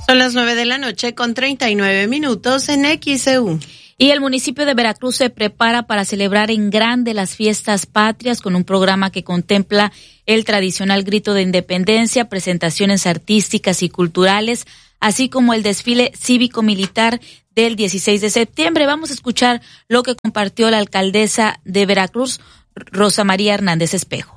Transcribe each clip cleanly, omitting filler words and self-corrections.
Son las 9:39 en XEU. Y el municipio de Veracruz se prepara para celebrar en grande las fiestas patrias con un programa que contempla el tradicional grito de independencia, presentaciones artísticas y culturales, así como el desfile cívico-militar del 16 de septiembre. Vamos a escuchar lo que compartió la alcaldesa de Veracruz, Rosa María Hernández Espejo.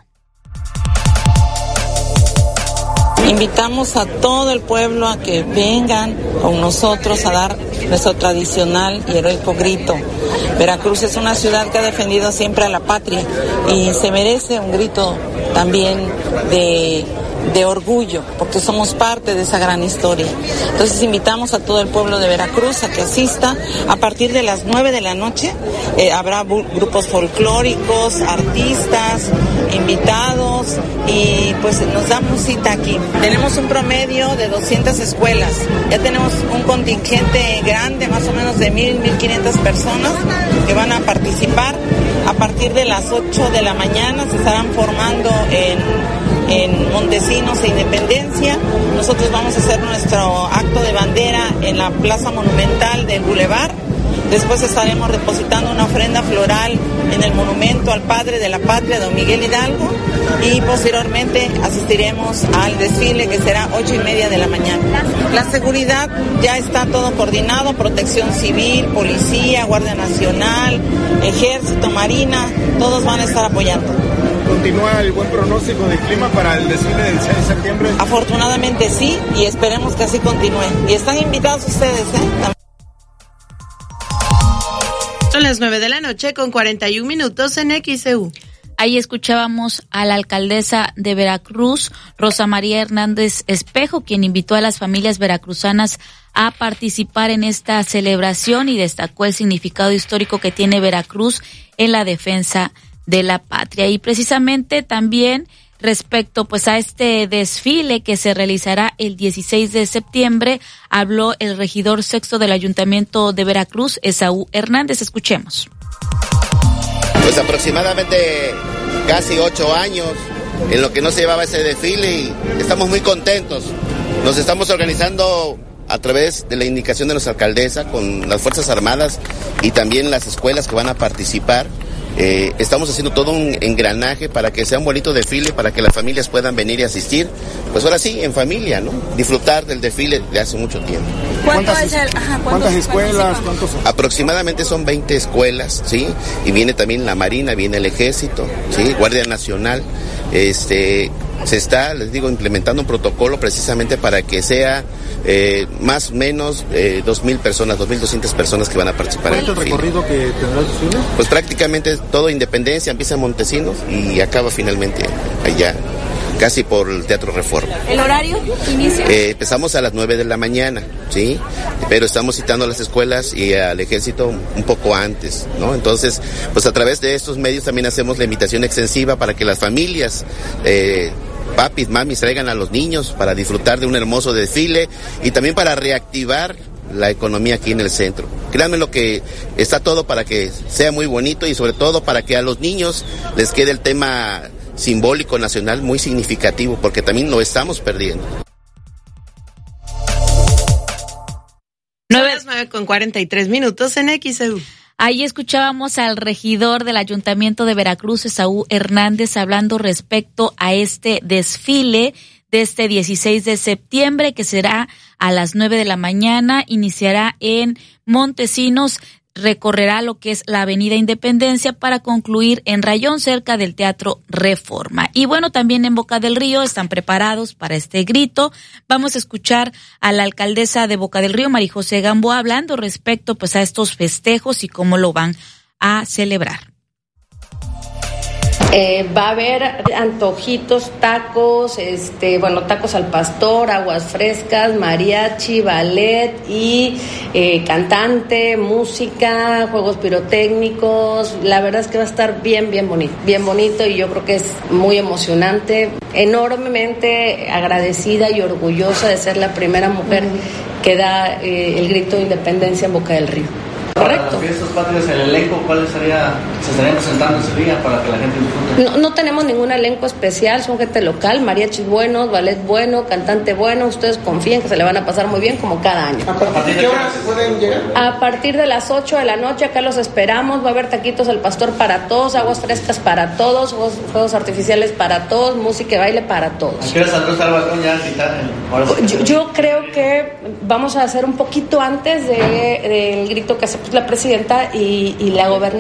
Invitamos a todo el pueblo a que vengan con nosotros a dar nuestro tradicional y heroico grito. Veracruz es una ciudad que ha defendido siempre a la patria y se merece un grito también de orgullo, porque somos parte de esa gran historia. Entonces invitamos a todo el pueblo de Veracruz a que asista. A partir de las 9 de la noche habrá grupos folclóricos, artistas, invitados, y pues nos damos cita aquí. Tenemos un promedio de 200 escuelas. Ya tenemos un contingente grande, más o menos de 1,500 personas que van a participar. A partir de las 8 de la mañana se estarán formando en Montesinos e Independencia. Nosotros vamos a hacer nuestro acto de bandera en la Plaza Monumental del Boulevard. Después estaremos depositando una ofrenda floral en el monumento al padre de la patria, don Miguel Hidalgo, y posteriormente asistiremos al desfile, que será 8:30 de la mañana. La seguridad ya está todo coordinado: Protección Civil, Policía, Guardia Nacional, Ejército, Marina, todos van a estar apoyando. ¿Continúa el buen pronóstico del clima para el desfile del 6 de septiembre? Afortunadamente sí, y esperemos que así continúe. Y están invitados ustedes, ¿eh? Son las 9:41 en XEU. Ahí escuchábamos a la alcaldesa de Veracruz, Rosa María Hernández Espejo, quien invitó a las familias veracruzanas a participar en esta celebración y destacó el significado histórico que tiene Veracruz en la defensa de la patria. Y precisamente también respecto pues a este desfile que se realizará el 16 de septiembre, habló el regidor sexto del Ayuntamiento de Veracruz, Esaú Hernández. Escuchemos. Pues aproximadamente casi 8 años en lo que no se llevaba ese desfile y estamos muy contentos. Nos estamos organizando a través de la indicación de nuestra alcaldesa con las Fuerzas Armadas y también las escuelas que van a participar. Estamos haciendo todo un engranaje para que sea un bonito desfile, para que las familias puedan venir y asistir, pues ahora sí, en familia, ¿no? Disfrutar del desfile de hace mucho tiempo. ¿Cuántas escuelas? Aproximadamente son 20 escuelas, ¿sí? Y viene también la Marina, viene el Ejército, ¿sí? Guardia Nacional. Se está, les digo, implementando un protocolo precisamente para que sea más o menos 2,000 personas, 2,200 personas que van a participar. ¿Cuál es el recorrido que tendrá el desfile? Pues prácticamente todo Independencia, empieza en Montesinos y acaba finalmente allá, casi por el Teatro Reforma. ¿El horario inicia? Empezamos a las 9 de la mañana, ¿sí? Pero estamos citando a las escuelas y al Ejército un poco antes, ¿no? Entonces, pues a través de estos medios también hacemos la invitación extensiva para que las familias, papis, mamis, traigan a los niños para disfrutar de un hermoso desfile y también para reactivar la economía aquí en el centro. Créanme lo que está todo para que sea muy bonito y sobre todo para que a los niños les quede el tema simbólico nacional muy significativo, porque también lo estamos perdiendo. 9:43 en XEU. Ahí escuchábamos al regidor del Ayuntamiento de Veracruz, Esaú Hernández, hablando respecto a este desfile de este 16 de septiembre, que será a las 9 de la mañana, iniciará en Montesinos, recorrerá lo que es la Avenida Independencia para concluir en Rayón, cerca del Teatro Reforma. Y bueno, también en Boca del Río están preparados para este grito. Vamos a escuchar a la alcaldesa de Boca del Río, María José Gamboa, hablando respecto pues a estos festejos y cómo lo van a celebrar. Va a haber antojitos, tacos, tacos al pastor, aguas frescas, mariachi, ballet y cantante, música, juegos pirotécnicos. La verdad es que va a estar bien bonito y yo creo que es muy emocionante. Enormemente agradecida y orgullosa de ser la primera mujer que da el grito de independencia en Boca del Río. Correcto. Para las fiestas patrias, el elenco, ¿cuál se estarían presentando ese día para que la gente disfrute? No tenemos ningún elenco especial, son gente local, mariachis buenos, ballet bueno, cantante bueno, ustedes confíen que se le van a pasar muy bien como cada año. ¿A partir de qué hora pueden llegar? A partir de las 8 de la noche, acá los esperamos, va a haber taquitos al pastor para todos, aguas frescas para todos, fuegos artificiales para todos, música y baile para todos. ¿A qué hora saldrá al balcón ya a quitar? Yo creo que vamos a hacer un poquito antes del grito que hace la presidenta y la gobernadora.